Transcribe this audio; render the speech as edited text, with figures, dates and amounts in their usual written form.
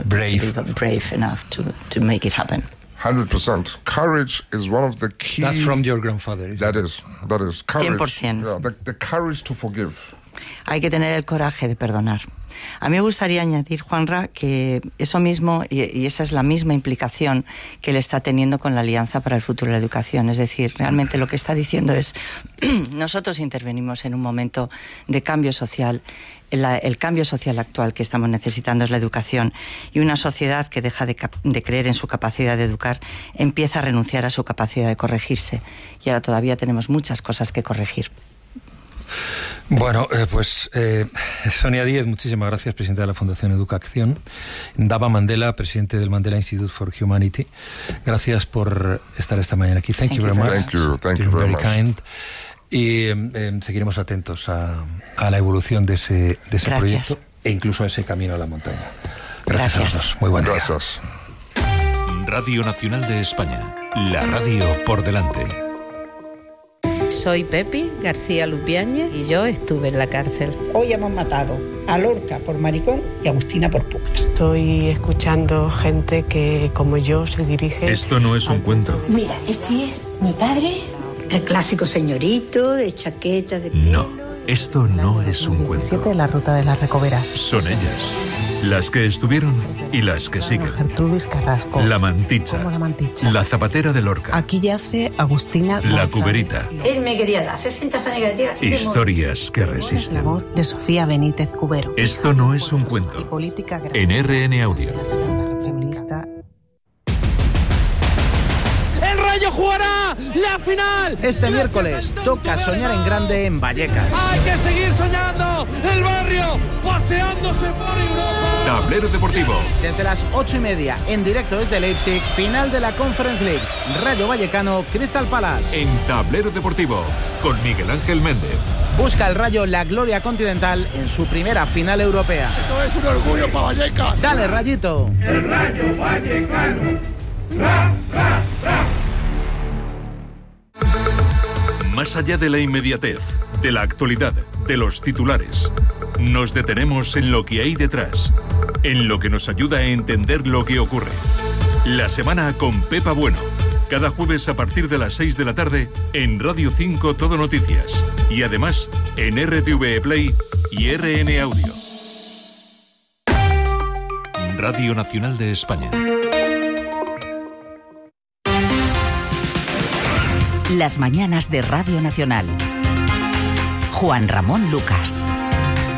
brave enough to make it happen. 100%. Courage is one of the key... That's from your grandfather. That is. Courage. 100%. Yeah, the courage to forgive. Hay que tener el coraje de perdonar. A mí me gustaría añadir, Juanra, que eso mismo, y esa es la misma implicación que él está teniendo con la Alianza para el Futuro de la Educación. Es decir, realmente lo que está diciendo es, nosotros intervenimos en un momento de cambio social. El cambio social actual que estamos necesitando es la educación, y una sociedad que deja de creer en su capacidad de educar empieza a renunciar a su capacidad de corregirse, y ahora todavía tenemos muchas cosas que corregir. Bueno, Sonia Díez, muchísimas gracias, presidenta de la Fundación Educación. Dava Mandela, presidente del Mandela Institute for Humanity. Gracias por estar esta mañana aquí. Thank you very much. Thank you very much. Kind. Y seguiremos atentos a la evolución de ese proyecto e incluso a ese camino a la montaña. Gracias a los dos. Muy buen día. Gracias. Radio Nacional de España. La radio por delante. Soy Pepi García Lupiáñez y yo estuve en la cárcel. Hoy hemos matado a Lorca por maricón y a Agustina por puta. Estoy escuchando gente que, como yo, se dirige... Esto no es un cuento. Mira, este es mi padre, el clásico señorito de chaqueta de pelo. No, esto no es un 17, cuento. la ruta de las Recoveras. Son ellas, las que estuvieron y las que siguen. Gertrudis Carrasco. La Manticha. ¿Cómo la Manticha? La Zapatera de Lorca. Aquí yace Agustina La González. Cuberita. Él me quería dar 60 fanegas de tierra. Historias que La resisten. voz de Sofía Benítez Cubero. Esto no es un Y cuento. política En RN Audio. La segunda feminista. ¡El Rayo jugará la final! Este miércoles toca soñar en grande en Vallecas. ¡Hay que seguir soñando! ¡El barrio paseándose por Europa! Tablero Deportivo. Desde las 8:30, en directo desde Leipzig, final de la Conference League. Rayo Vallecano, Crystal Palace. En Tablero Deportivo, con Miguel Ángel Méndez. Busca el Rayo la gloria continental en su primera final europea. Esto es un orgullo para Vallecas. Dale, Rayito. ¡El Rayo Vallecano! ¡Ra, ra, ra! Más allá de la inmediatez, de la actualidad, de los titulares, nos detenemos en lo que hay detrás, en lo que nos ayuda a entender lo que ocurre. La semana con Pepa Bueno, cada jueves a partir de las 6 de la tarde en Radio 5 Todo Noticias y además en RTV Play y RN Audio. Radio Nacional de España. Las mañanas de Radio Nacional. Juan Ramón Lucas.